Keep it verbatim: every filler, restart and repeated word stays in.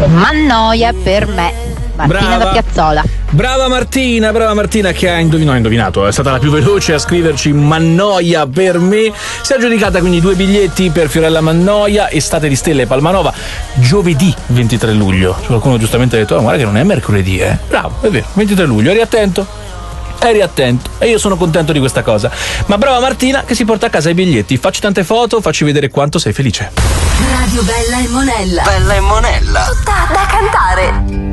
Mannoia per me. Martina Brava. da Piazzola. Brava Martina, brava Martina che ha indovinato, ha indovinato, è stata la più veloce a scriverci Mannoia per me. Si è aggiudicata quindi due biglietti per Fiorella Mannoia, Estate di Stelle Palmanova, giovedì ventitré luglio. Qualcuno giustamente ha detto, oh, guarda che non è mercoledì, eh. Bravo, è vero, ventitré luglio, eri attento? Eri attento e io sono contento di questa cosa. Ma brava Martina che si porta a casa i biglietti. Facci tante foto, facci vedere quanto sei felice. Radio Bella e Monella. Bella e Monella. Tutta da cantare.